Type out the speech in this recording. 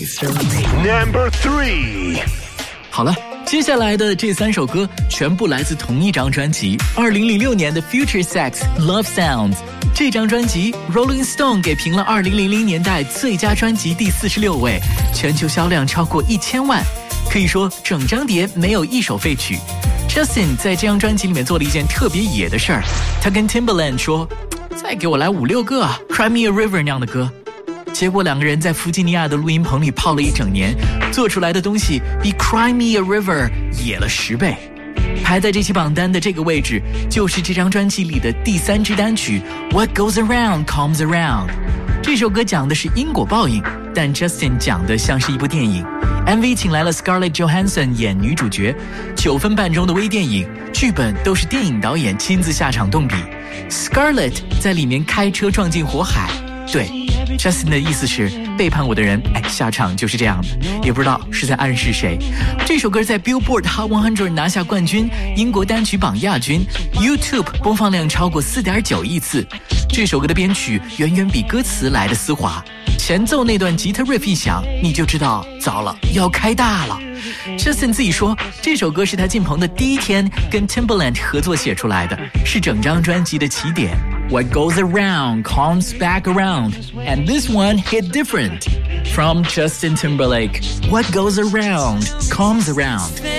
Number 3。 好了，接下来的这3首歌全部来自同一张专辑，2006年的 Future Sex Love Sounds。这张专辑 Rolling Stone 给评了2000年代最佳专辑第46位，全球销量超过1000万，可以说整张碟没有一首废曲。Justin 在这张专辑里面做了一件特别野的事儿，他跟 Timbaland 说，再给我来5-6个 Cry Me a River 那样的歌。结果2个人在弗吉尼亚的录音棚里泡了一整年，做出来的东西比 Cry Me a River 野了10倍。排在这期榜单的这个位置，就是这张专辑里的第3支单曲 What Goes Around Comes Around。 这首歌讲的是因果报应，但 Justin 讲的像是一部电影。 MV 请来了 Scarlett Johansson 演女主角，9分半钟的微电影，剧本都是电影导演亲自下场动笔。 Scarlett 在里面开车撞进火海，对，Justin 的意思是背叛我的人，下场就是这样的，也不知道是在暗示谁。这首歌在 Billboard Hot 100拿下冠军，英国单曲榜亚军， YouTube 播放量超过4.9亿次。这首歌的编曲远远比歌词来的丝滑，前奏那段吉他 riff 一响，你就知道糟了，要开大了。Justin 自己说，这首歌是他进棚的第一天跟 Timbaland 合作写出来的，是整张专辑的起点。What goes around comes back around, and this one hit different. From Justin Timberlake, What goes around comes around.